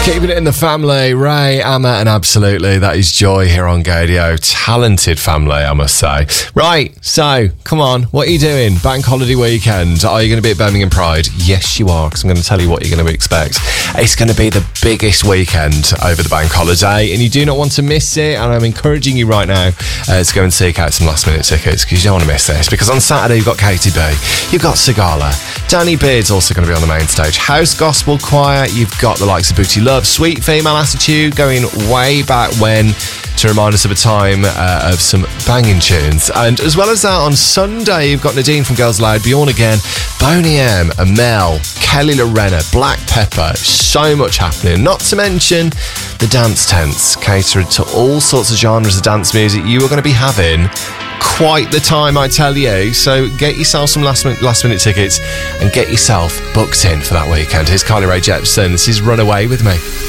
Keeping it in the family, Ray, Amma and Absolutely. That is Joy here on Gaydio. Talented family, I must say. Right, so, come on, what are you doing? Bank holiday weekend. Are you going to be at Birmingham Pride? Yes, you are, because I'm going to tell you what you're going to expect. It's going to be the biggest weekend over the bank holiday, and you do not want to miss it, and I'm encouraging you right now to go and seek out some last-minute tickets, because you don't want to miss this. Because on Saturday, you've got Katie B, you've got Sigala, Danny Beard's also going to be on the main stage, House Gospel Choir, you've got the likes of Booty Love, Sweet Female Attitude, going way back when, to remind us of a time of some banging tunes. And as well as that, on Sunday, you've got Nadine from Girls Aloud, Bjorn Again, Boney M, Amel, Kelly Lorena, Black Pepper. So much happening. Not to mention the dance tents, catered to all sorts of genres of dance music. You are going to be having quite the time, I tell you. So get yourself some last minute tickets and get yourself booked in for that weekend. Here's Carly Rae Jepsen. This is Run Away With Me.